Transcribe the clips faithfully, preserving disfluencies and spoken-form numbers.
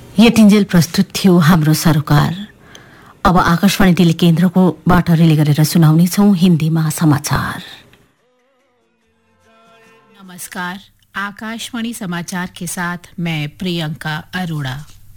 यतिन्जेल प्रस्तुत थियो हाम्रो सरोकार। अब आकाशवाणी दिल्ली केन्द्रको बाट रिले गरेर सुनाउनेछौं हिन्दीमा समाचार। नमस्कार, आकाशवाणी समाचार के साथ मैं प्रियंका अरोड़ा।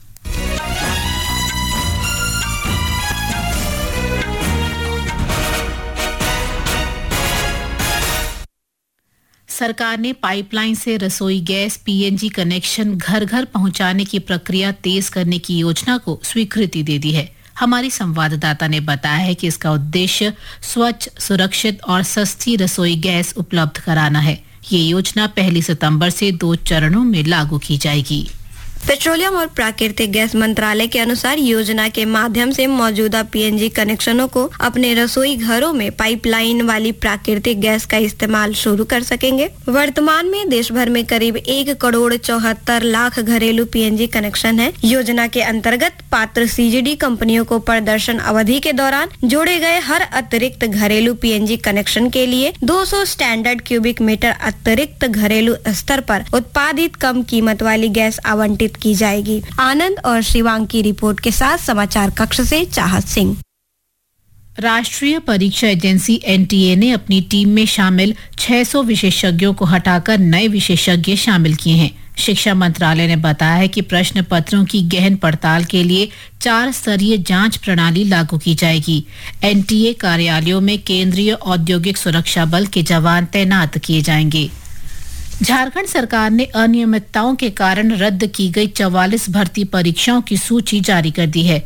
सरकार ने पाइपलाइन से रसोई गैस पीएनजी कनेक्शन घर घर पहुंचाने की प्रक्रिया तेज करने की योजना को स्वीकृति दे दी है। हमारी संवाददाता ने बताया है कि इसका उद्देश्य स्वच्छ, सुरक्षित और सस्ती रसोई गैस उपलब्ध कराना है। ये योजना पहली सितंबर से दो चरणों में लागू की जाएगी। पेट्रोलियम और प्राकृतिक गैस मंत्रालय के अनुसार योजना के माध्यम से मौजूदा पीएनजी कनेक्शनों को अपने रसोई घरों में पाइपलाइन वाली प्राकृतिक गैस का इस्तेमाल शुरू कर सकेंगे। वर्तमान में देश भर में करीब एक करोड़ चौहत्तर लाख घरेलू पीएनजी कनेक्शन है। योजना के अंतर्गत पात्र सीजीडी कंपनियों को प्रदर्शन अवधि के दौरान जोड़े गए हर अतिरिक्त घरेलू पीएनजी कनेक्शन के लिए दो सौ स्टैंडर्ड क्यूबिक मीटर अतिरिक्त घरेलू स्तर पर उत्पादित कम कीमत वाली गैस आवंटित की जाएगी। आनंद और शिवांग की रिपोर्ट के साथ समाचार कक्ष से चाहत सिंह। राष्ट्रीय परीक्षा एजेंसी एनटीए ने अपनी टीम में शामिल छह सौ विशेषज्ञों को हटाकर नए विशेषज्ञ शामिल किए हैं। शिक्षा मंत्रालय ने बताया है कि प्रश्न पत्रों की गहन पड़ताल के लिए चार स्तरीय जांच प्रणाली लागू की जाएगी। एनटीए कार्यालयों में केंद्रीय औद्योगिक सुरक्षा बल के जवान तैनात किए जाएंगे। झारखंड सरकार ने अनियमितताओं के कारण रद्द की गई चौवालीस भर्ती परीक्षाओं की सूची जारी कर दी है।